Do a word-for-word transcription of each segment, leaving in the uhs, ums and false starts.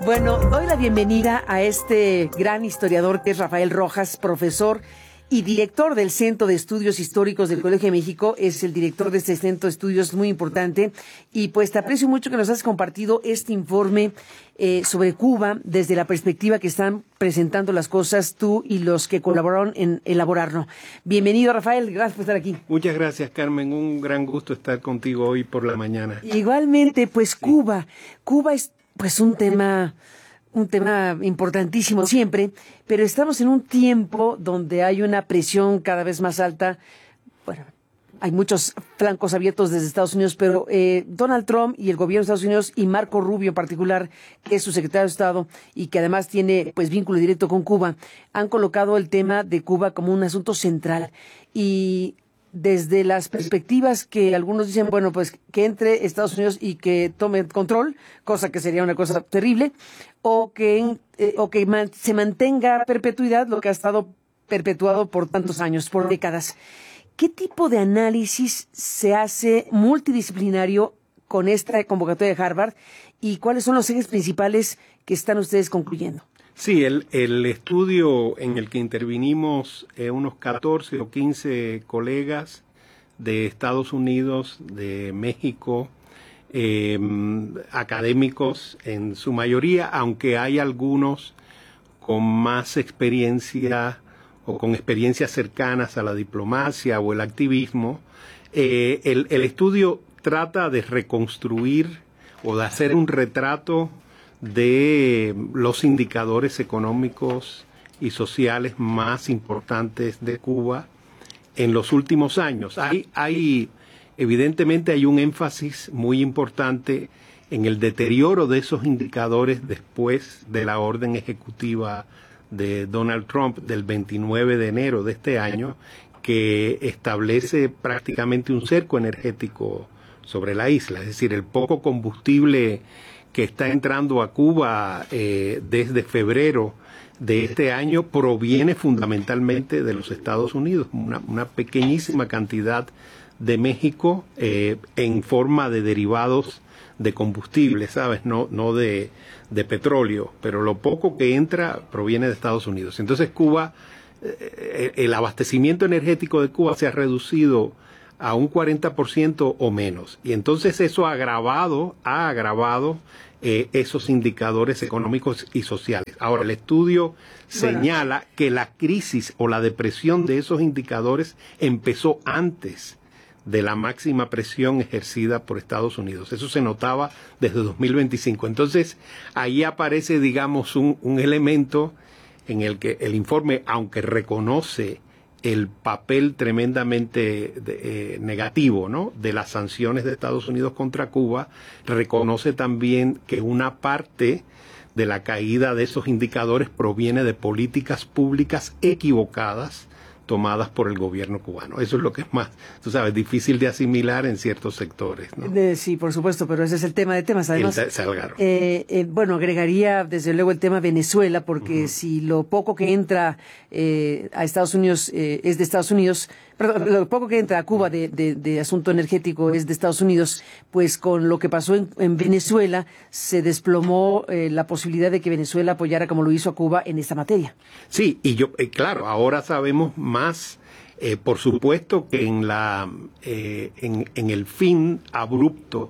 Bueno, doy la bienvenida a este gran historiador que es Rafael Rojas, profesor y director del Centro de Estudios Históricos del Colegio de México. Es el director de este centro de estudios muy importante. Y pues te aprecio mucho que nos has compartido este informe eh, sobre Cuba desde la perspectiva que están presentando las cosas tú y los que colaboraron en elaborarlo. Bienvenido, Rafael. Gracias por estar aquí. Muchas gracias, Carmen. Un gran gusto estar contigo hoy por la mañana. Igualmente, pues Sí. Cuba. Cuba es pues un tema... un tema importantísimo siempre, pero estamos en un tiempo donde hay una presión cada vez más alta. Bueno, hay muchos flancos abiertos desde Estados Unidos, pero eh, Donald Trump y el gobierno de Estados Unidos y Marco Rubio en particular, que es su secretario de Estado y que además tiene pues vínculo directo con Cuba, han colocado el tema de Cuba como un asunto central. Y desde las perspectivas que algunos dicen, bueno, pues que entre Estados Unidos y que tome control, cosa que sería una cosa terrible, o que, eh, o que man, se mantenga a perpetuidad lo que ha estado perpetuado por tantos años, por décadas. ¿Qué tipo de análisis se hace multidisciplinario con esta convocatoria de Harvard y cuáles son los ejes principales que están ustedes concluyendo? Sí, el, el estudio en el que intervinimos eh, unos catorce o quince colegas de Estados Unidos, de México, eh, académicos en su mayoría, aunque hay algunos con más experiencia o con experiencias cercanas a la diplomacia o el activismo. Eh, el, el estudio trata de reconstruir o de hacer un retrato de los indicadores económicos y sociales más importantes de Cuba en los últimos años. Hay, hay, evidentemente hay un énfasis muy importante en el deterioro de esos indicadores después de la orden ejecutiva de Donald Trump del veintinueve de enero de este año, que establece prácticamente un cerco energético sobre la isla, es decir, el poco combustible que está entrando a Cuba eh, desde febrero de este año proviene fundamentalmente de los Estados Unidos, una, una pequeñísima cantidad de México eh, en forma de derivados de combustible, ¿sabes? No, no de, de petróleo, pero lo poco que entra proviene de Estados Unidos. Entonces Cuba, eh, el abastecimiento energético de Cuba se ha reducido a un cuarenta por ciento o menos. Y entonces eso ha agravado, ha agravado eh, esos indicadores económicos y sociales. Ahora, el estudio bueno. señala que la crisis o la depresión de esos indicadores empezó antes de la máxima presión ejercida por Estados Unidos. Eso se notaba desde dos mil veinticinco. Entonces, ahí aparece, digamos, un, un elemento en el que el informe, aunque reconoce el papel tremendamente de, eh, negativo, ¿no?, de las sanciones de Estados Unidos contra Cuba, reconoce también que una parte de la caída de esos indicadores proviene de políticas públicas equivocadas tomadas por el gobierno cubano. Eso es lo que es más, tú sabes, difícil de asimilar en ciertos sectores, ¿no? De, sí, por supuesto, pero ese es el tema de temas. Además, el Salgado. Eh, eh, bueno, agregaría desde luego el tema Venezuela, porque uh-huh. si lo poco que entra eh, a Estados Unidos eh, es de Estados Unidos, perdón, lo poco que entra a Cuba de, de, de asunto energético es de Estados Unidos, pues con lo que pasó en, en Venezuela se desplomó eh, la posibilidad de que Venezuela apoyara como lo hizo a Cuba en esta materia. Sí, y yo, eh, claro, ahora sabemos más, eh, por supuesto que en la eh, en, en el fin abrupto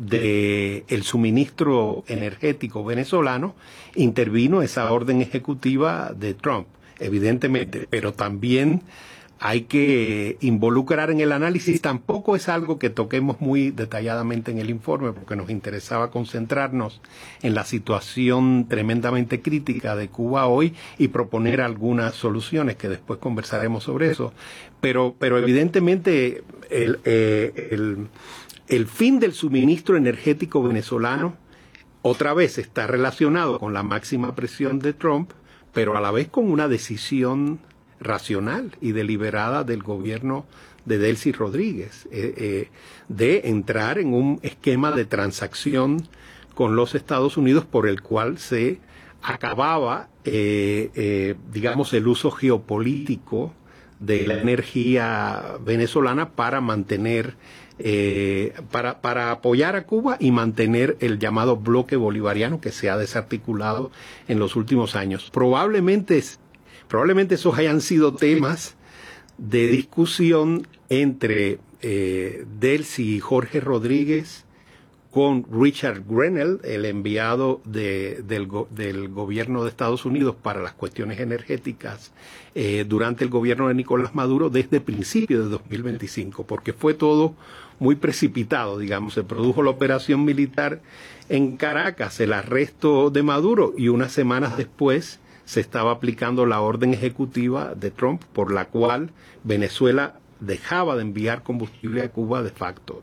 de el suministro energético venezolano intervino esa orden ejecutiva de Trump, evidentemente, pero también hay que involucrar en el análisis. Tampoco es algo que toquemos muy detalladamente en el informe, porque nos interesaba concentrarnos en la situación tremendamente crítica de Cuba hoy y proponer algunas soluciones que después conversaremos sobre eso. Pero, pero evidentemente el, eh, el, el fin del suministro energético venezolano otra vez está relacionado con la máxima presión de Trump, pero a la vez con una decisión racional y deliberada del gobierno de Delcy Rodríguez, eh, eh, de entrar en un esquema de transacción con los Estados Unidos por el cual se acababa, eh, eh, digamos, el uso geopolítico de la energía venezolana para mantener eh, para, para apoyar a Cuba y mantener el llamado bloque bolivariano que se ha desarticulado en los últimos años. Probablemente, probablemente esos hayan sido temas de discusión entre eh, Delcy y Jorge Rodríguez con Richard Grenell, el enviado de, del, go, del gobierno de Estados Unidos para las cuestiones energéticas eh, durante el gobierno de Nicolás Maduro desde principios de dos mil veinticinco, porque fue todo muy precipitado, digamos. Se produjo la operación militar en Caracas, el arresto de Maduro, y unas semanas después se estaba aplicando la orden ejecutiva de Trump por la cual Venezuela dejaba de enviar combustible a Cuba de facto.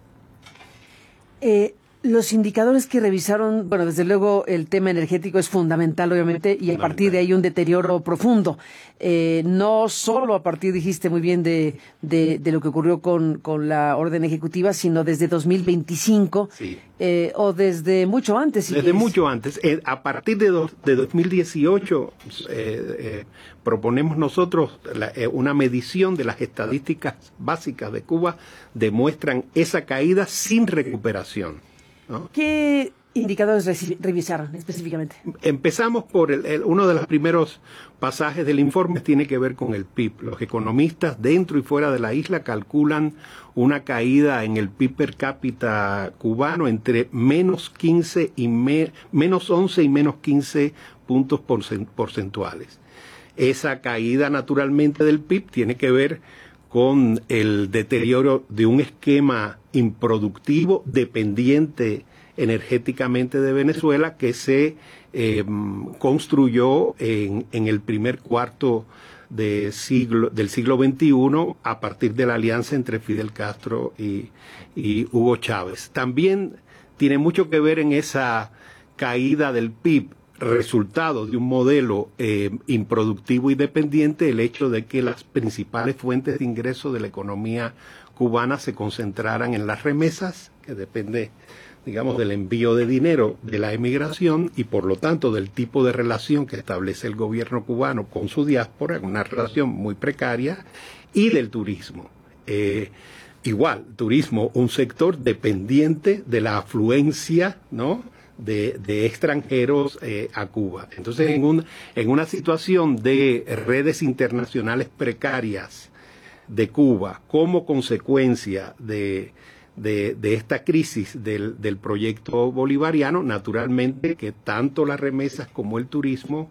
Eh, los indicadores que revisaron, bueno, desde luego el tema energético es fundamental, obviamente, y a partir de ahí un deterioro profundo. Eh, no solo a partir, dijiste muy bien, de, de, de lo que ocurrió con, con la orden ejecutiva, sino desde dos mil veinticinco, sí. eh, o desde mucho antes. Si desde quieres. mucho antes. Eh, a partir de, do, de dos mil dieciocho eh, eh, proponemos nosotros la, eh, una medición de las estadísticas básicas de Cuba, demuestran esa caída sin recuperación, ¿no? ¿Qué indicadores revisaron específicamente? Empezamos por el, el, uno de los primeros pasajes del informe, tiene que ver con el P I B. Los economistas dentro y fuera de la isla calculan una caída en el P I B per cápita cubano entre menos quince y me, menos once y menos quince puntos porcentuales. Esa caída naturalmente del P I B tiene que ver con el deterioro de un esquema improductivo dependiente energéticamente de Venezuela que se eh, construyó en, en el primer cuarto de siglo, del siglo veintiuno a partir de la alianza entre Fidel Castro y, y Hugo Chávez. También tiene mucho que ver en esa caída del P I B, resultado de un modelo eh, improductivo y dependiente, el hecho de que las principales fuentes de ingreso de la economía cubana se concentraran en las remesas, que depende, digamos, del envío de dinero de la emigración y por lo tanto del tipo de relación que establece el gobierno cubano con su diáspora, una relación muy precaria, y del turismo. Eh, igual, turismo, un sector dependiente de la afluencia, ¿no?, De, de extranjeros eh, a Cuba. Entonces, en, un, en una situación de redes internacionales precarias de Cuba, como consecuencia de, de, de esta crisis del, del proyecto bolivariano, naturalmente que tanto las remesas como el turismo,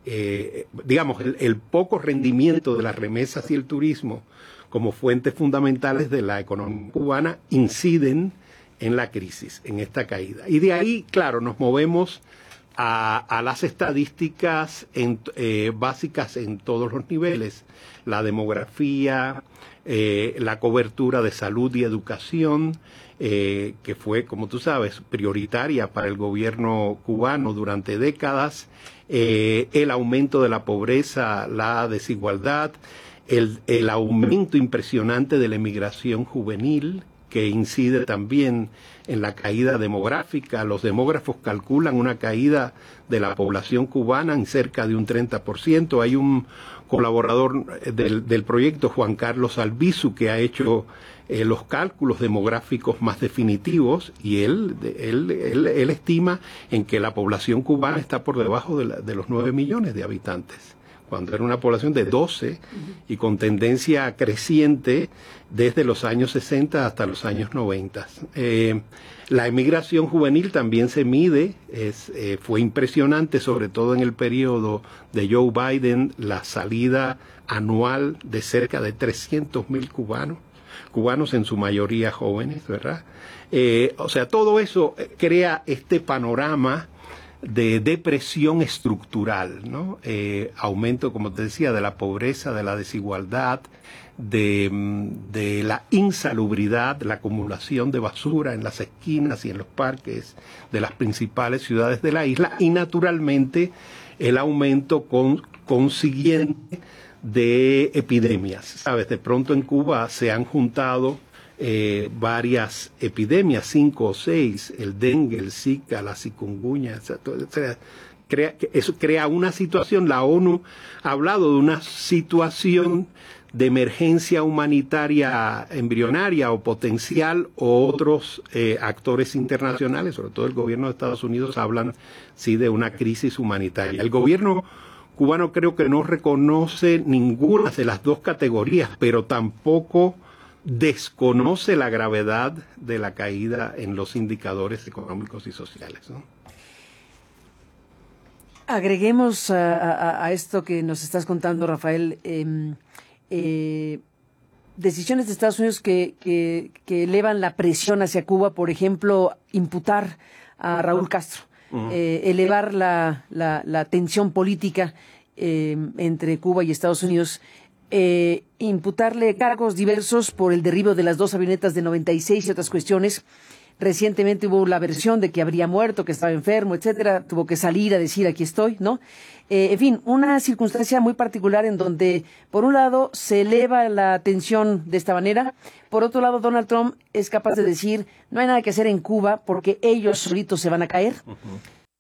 eh, digamos, el, el poco rendimiento de las remesas y el turismo como fuentes fundamentales de la economía cubana inciden en la crisis, en esta caída. Y de ahí, claro, nos movemos a, a las estadísticas en, eh, básicas en todos los niveles, la demografía, eh, la cobertura de salud y educación, eh, que fue, como tú sabes, prioritaria para el gobierno cubano durante décadas, eh, el aumento de la pobreza, la desigualdad, el, el aumento impresionante de la emigración juvenil, que incide también en la caída demográfica. Los demógrafos calculan una caída de la población cubana en cerca de un treinta por ciento. Hay un colaborador del, del proyecto, Juan Carlos Albizu, que ha hecho eh, los cálculos demográficos más definitivos y él, él, él, él estima en que la población cubana está por debajo de, la, de los nueve millones de habitantes, cuando era una población de doce y con tendencia creciente desde los años sesenta hasta los años noventa. Eh, la emigración juvenil también se mide, es, eh, fue impresionante, sobre todo en el periodo de Joe Biden, la salida anual de cerca de trescientos mil cubanos, cubanos en su mayoría jóvenes, ¿verdad? Eh, o sea, todo eso crea este panorama de depresión estructural, ¿no? Eh, aumento, como te decía, de la pobreza, de la desigualdad, de, de la insalubridad, la acumulación de basura en las esquinas y en los parques de las principales ciudades de la isla y, naturalmente, el aumento con, consiguiente de epidemias. ¿Sabes? De pronto en Cuba se han juntado Eh, varias epidemias, cinco o seis, el dengue, el zika, la chikungunya, etcétera, crea, eso crea una situación, la ONU ha hablado de una situación de emergencia humanitaria embrionaria o potencial, o otros eh, actores internacionales, sobre todo el gobierno de Estados Unidos, hablan sí de una crisis humanitaria. El gobierno cubano creo que no reconoce ninguna de las dos categorías, pero tampoco desconoce la gravedad de la caída en los indicadores económicos y sociales, ¿no? Agreguemos a, a, a esto que nos estás contando, Rafael, eh, eh, decisiones de Estados Unidos que, que, que elevan la presión hacia Cuba, por ejemplo, imputar a Raúl Castro, uh-huh. eh, elevar la, la, la tensión política eh, entre Cuba y Estados Unidos, eh, imputarle cargos diversos por el derribo de las dos avionetas de noventa y seis y otras cuestiones. Recientemente hubo la versión de que habría muerto, que estaba enfermo, etcétera. Tuvo que salir a decir aquí estoy, ¿no? Eh, en fin, una circunstancia muy particular en donde, por un lado, se eleva la tensión de esta manera. Por otro lado, Donald Trump es capaz de decir, no hay nada que hacer en Cuba porque ellos solitos se van a caer. Uh-huh.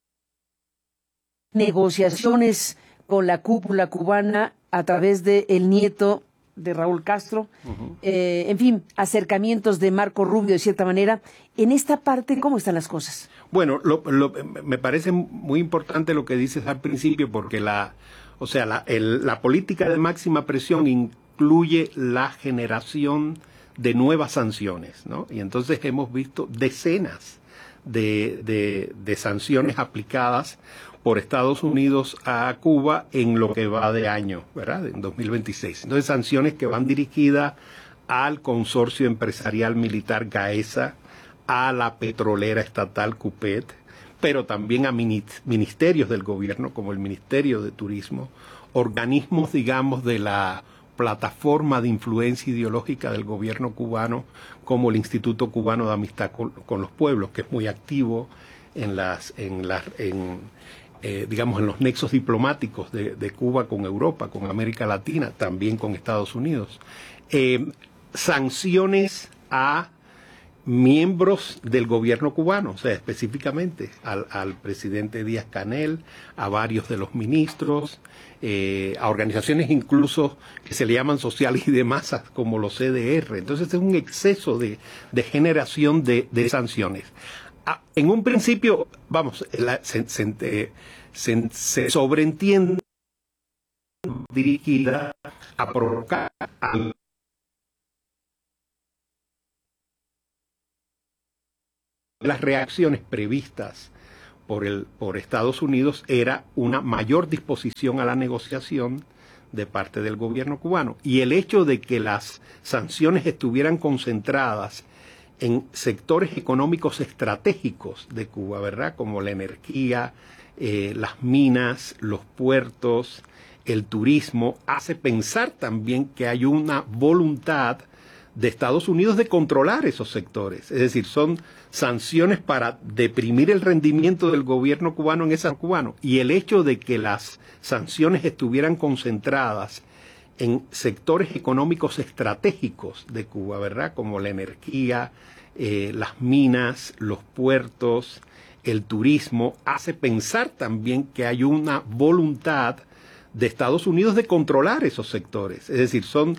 Negociaciones con la cúpula cubana a través de el nieto de Raúl Castro, uh-huh. eh, en fin, acercamientos de Marco Rubio de cierta manera. En esta parte, ¿cómo están las cosas? Bueno, lo, lo, me parece muy importante lo que dices al principio, porque la, o sea, la, el, la política de máxima presión incluye la generación de nuevas sanciones, ¿no? Y entonces hemos visto decenas de, de, de sanciones aplicadas por Estados Unidos a Cuba en lo que va de año, ¿verdad? En dos mil veintiséis. Entonces, sanciones que van dirigidas al consorcio empresarial militar GAESA, a la petrolera estatal CUPET, pero también a ministerios del gobierno, como el Ministerio de Turismo, organismos, digamos, de la plataforma de influencia ideológica del gobierno cubano, como el Instituto Cubano de Amistad con, con los Pueblos, que es muy activo en las, en las, en, eh, digamos, en los nexos diplomáticos de, de Cuba con Europa, con América Latina, también con Estados Unidos. Eh, sanciones a miembros del gobierno cubano, o sea, específicamente al, al presidente Díaz-Canel, a varios de los ministros, eh, a organizaciones incluso que se le llaman sociales y de masas, como los C D R. Entonces es un exceso de, de generación de, de sanciones. Ah, en un principio, vamos, la, se, se, se, se sobreentiende dirigida a provocar al las reacciones previstas por, el, por Estados Unidos era una mayor disposición a la negociación de parte del gobierno cubano. Y el hecho de que las sanciones estuvieran concentradas en sectores económicos estratégicos de Cuba, ¿verdad? Como la energía, eh, las minas, los puertos, el turismo, hace pensar también que hay una voluntad de Estados Unidos de controlar esos sectores. Es decir, son sanciones para deprimir el rendimiento del gobierno cubano en ese cubano. Y el hecho de que las sanciones estuvieran concentradas en sectores económicos estratégicos de Cuba, ¿verdad? Como la energía, eh, las minas, los puertos, el turismo, hace pensar también que hay una voluntad de Estados Unidos de controlar esos sectores. Es decir, son